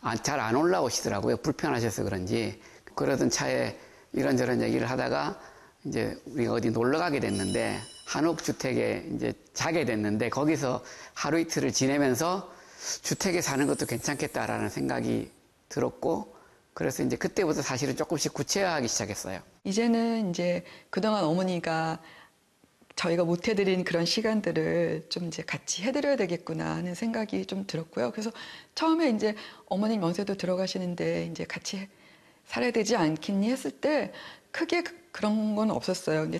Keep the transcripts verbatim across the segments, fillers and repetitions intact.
잘 안 올라오시더라고요. 불편하셔서 그런지. 그러던 차에 이런저런 얘기를 하다가 이제 우리가 어디 놀러 가게 됐는데 한옥주택에 이제 자게 됐는데 거기서 하루 이틀을 지내면서 주택에 사는 것도 괜찮겠다라는 생각이 들었고 그래서 이제 그때부터 사실은 조금씩 구체화하기 시작했어요. 이제는 이제 그동안 어머니가 저희가 못 해드린 그런 시간들을 좀 이제 같이 해드려야 되겠구나 하는 생각이 좀 들었고요. 그래서 처음에 이제 어머님 연세도 들어가시는데 이제 같이 살아야 되지 않겠니 했을 때 크게 그런 건 없었어요. 근데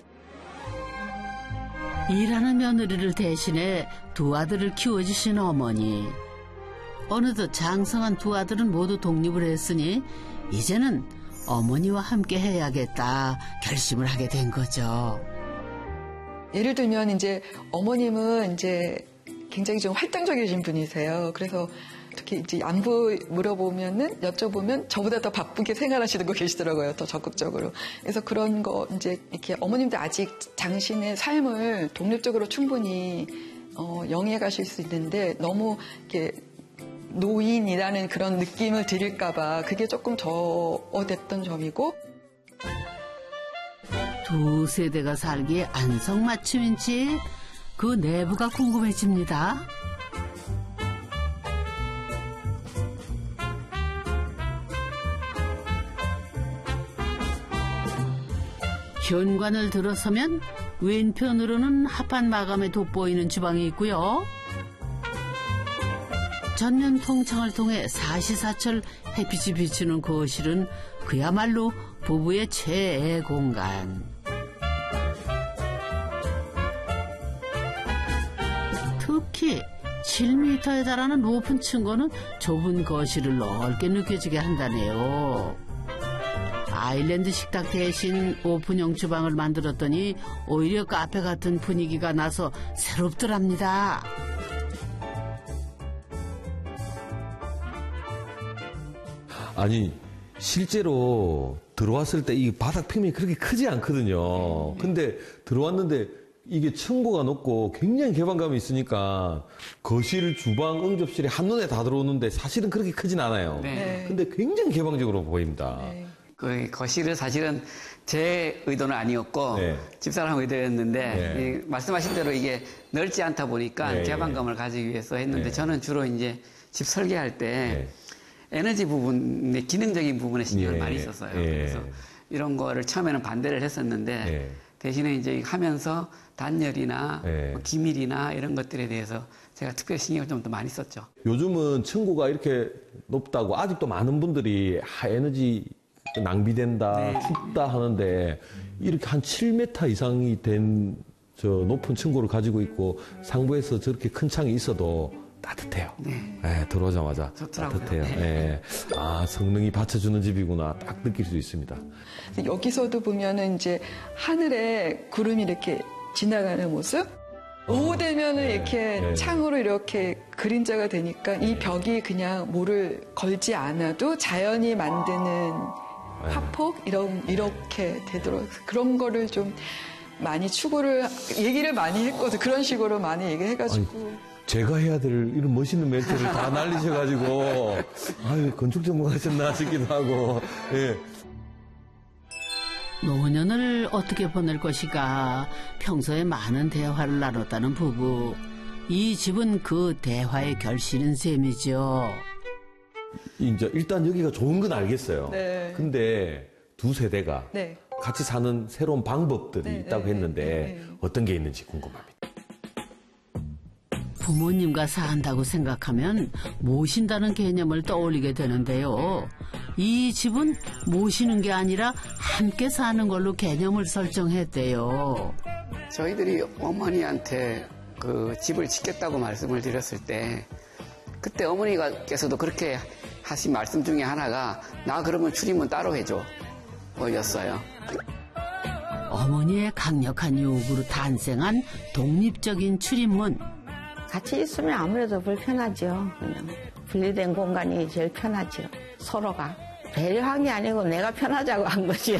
일하는 며느리를 대신해 두 아들을 키워주신 어머니. 어느덧 장성한 두 아들은 모두 독립을 했으니 이제는 어머니와 함께 해야겠다 결심을 하게 된 거죠. 예를 들면 이제 어머님은 이제 굉장히 좀 활동적이신 분이세요. 그래서 특히 이제 안부 물어보면은 여쭤보면 저보다 더 바쁘게 생활하시는 거 계시더라고요. 더 적극적으로. 그래서 그런 거 이제 이렇게 어머님도 아직 당신의 삶을 독립적으로 충분히 어, 영위해 가실 수 있는데 너무 이렇게 노인이라는 그런 느낌을 드릴까봐 그게 조금 저어됐던 점이고. 두 세대가 살기에 안성맞춤인지 그 내부가 궁금해집니다. 현관을 들어서면 왼편으로는 합판 마감에 돋보이는 주방이 있고요. 전면 통창을 통해 사시사철 햇빛이 비추는 거실은 그야말로 부부의 최애 공간. 특히 칠 미터에 달하는 높은 층고는 좁은 거실을 넓게 느껴지게 한다네요. 아일랜드 식탁 대신 오픈형 주방을 만들었더니 오히려 카페 같은 분위기가 나서 새롭더랍니다. 아니 실제로 들어왔을 때 이 바닥 평면이 그렇게 크지 않거든요. 근데 들어왔는데 이게 층고가 높고 굉장히 개방감이 있으니까 거실, 주방, 응접실이 한눈에 다 들어오는데 사실은 그렇게 크진 않아요. 네. 근데 굉장히 개방적으로 보입니다. 네. 그 거실은 사실은 제 의도는 아니었고 네. 집사람 의도였는데 네. 이 말씀하신 대로 이게 넓지 않다 보니까 네. 개방감을 가지기 위해서 했는데 네. 저는 주로 이제 집 설계할 때 네. 에너지 부분에 기능적인 부분에 신경을 예. 많이 썼어요. 예. 그래서 이런 거를 처음에는 반대를 했었는데 예. 대신에 이제 하면서 단열이나 예. 뭐 기밀이나 이런 것들에 대해서 제가 특별히 신경을 좀 더 많이 썼죠. 요즘은 층고가 이렇게 높다고 아직도 많은 분들이 아, 에너지 낭비된다, 네. 춥다 하는데 이렇게 한 칠 미터 이상이 된 저 높은 층고를 가지고 있고 상부에서 저렇게 큰 창이 있어도 따뜻해요. 네. 네, 들어오자마자 좋더라고요. 따뜻해요. 네. 네. 아, 성능이 받쳐주는 집이구나 딱 느낄 수 있습니다. 여기서도 보면은 이제 하늘에 구름이 이렇게 지나가는 모습? 오후 되면은 네. 이렇게 네. 창으로 이렇게 그림자가 되니까 이 벽이 그냥 뭐를 걸지 않아도 자연이 만드는 화폭? 이런, 이렇게 되도록 그런 거를 좀 많이 추구를, 얘기를 많이 했거든. 그런 식으로 많이 얘기해가지고. 아니, 제가 해야 될 이런 멋있는 멘트를 다 날리셔가지고, 아유, 건축 전문가셨나 싶기도 하고, 예. 노년을 어떻게 보낼 것인가 평소에 많은 대화를 나눴다는 부부. 이 집은 그 대화의 결실인 셈이죠. 이제 일단 여기가 좋은 건 알겠어요. 네. 근데 두 세대가 네. 같이 사는 새로운 방법들이 네, 있다고 네, 했는데 네, 네. 어떤 게 있는지 궁금합니다. 부모님과 산다고 생각하면 모신다는 개념을 떠올리게 되는데요. 이 집은 모시는 게 아니라 함께 사는 걸로 개념을 설정했대요. 저희들이 어머니한테 그 집을 짓겠다고 말씀을 드렸을 때 그때 어머니께서도 그렇게 하신 말씀 중에 하나가 나 그러면 출입문 따로 해줘 였어요. 어머니의 강력한 요구로 탄생한 독립적인 출입문. 같이 있으면 아무래도 불편하죠. 그냥 분리된 공간이 제일 편하죠. 서로가. 배려한 게 아니고 내가 편하자고 한 거지요.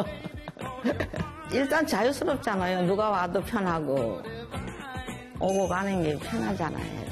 일단 자유스럽잖아요. 누가 와도 편하고 오고 가는 게 편하잖아요.